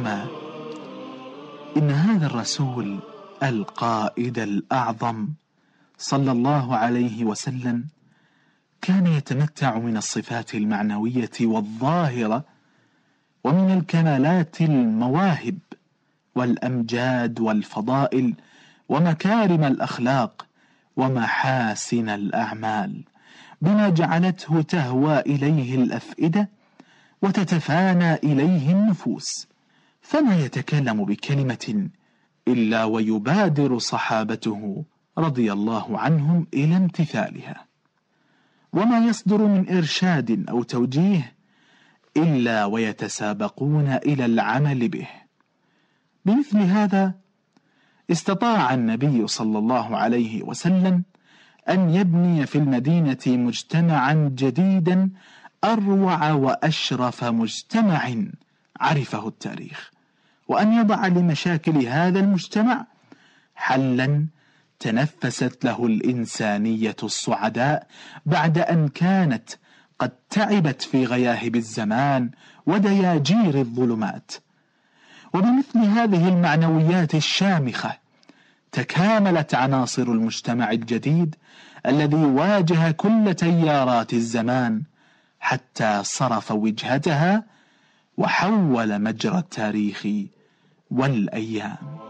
العظماء. إن هذا الرسول القائد الأعظم صلى الله عليه وسلم كان يتمتع من الصفات المعنوية والظاهرة ومن الكمالات المواهب والأمجاد والفضائل ومكارم الأخلاق ومحاسن الأعمال، بما جعلته تهوى إليه الأفئدة وتتفانى إليه النفوس، فما يتكلم بكلمة إلا ويبادر صحابته رضي الله عنهم إلى امتثالها، وما يصدر من إرشاد أو توجيه إلا ويتسابقون إلى العمل به. بمثل هذا استطاع النبي صلى الله عليه وسلم أن يبني في المدينة مجتمعا جديدا أروع وأشرف مجتمع عرفه التاريخ، وأن يضع لمشاكل هذا المجتمع حلا تنفست له الإنسانية الصعداء بعد أن كانت قد تعبت في غياهب الزمان ودياجير الظلمات. وبمثل هذه المعنويات الشامخة تكاملت عناصر المجتمع الجديد الذي واجه كل تيارات الزمان حتى صرف وجهتها وحول مجرى التاريخ والأيام.